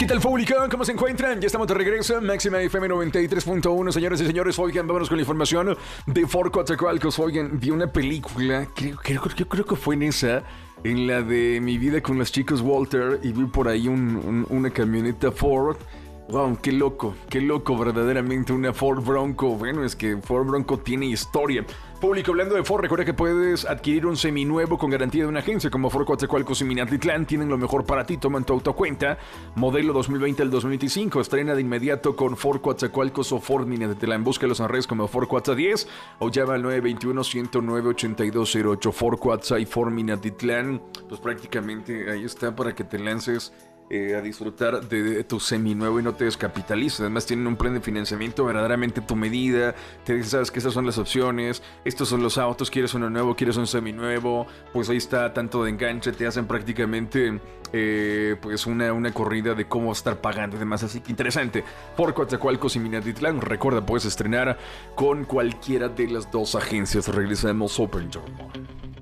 ¿Qué tal, público? ¿Cómo se encuentran? Ya estamos de regreso. Máxima FM 93.1, señores y señores. Oigan, vámonos con la información de Ford Coatzacoalcos. Oigan, vi una película, creo que fue en la de Mi vida con los chicos Walter, y vi por ahí una camioneta Ford. Wow, qué loco, verdaderamente una Ford Bronco. Bueno, es que Ford Bronco tiene historia. Público, hablando de Ford, recuerda que puedes adquirir un seminuevo con garantía de una agencia como Ford Coatzacoalcos y Minatitlán. Tienen lo mejor para ti, toman tu auto cuenta. Modelo 2020 al 2025. Estrena de inmediato con Ford Coatzacoalcos o Ford Minatitlán. Búscalos en redes como Ford Coatza 10 o llama al 921-109-8208. Ford Coatza y Ford Minatitlán. Pues prácticamente ahí está para que te lances a disfrutar de tu seminuevo y no te descapitalices. Además tienen un plan de financiamiento verdaderamente a tu medida. Te dicen, sabes que estas son las opciones, estos son los autos, quieres uno nuevo, quieres un seminuevo, pues ahí está, tanto de enganche, te hacen prácticamente pues una corrida de cómo estar pagando y demás. Así que interesante. Por Coatzacoalcos y Minatitlán, recuerda, puedes estrenar con cualquiera de las dos agencias. Regresamos Open Door.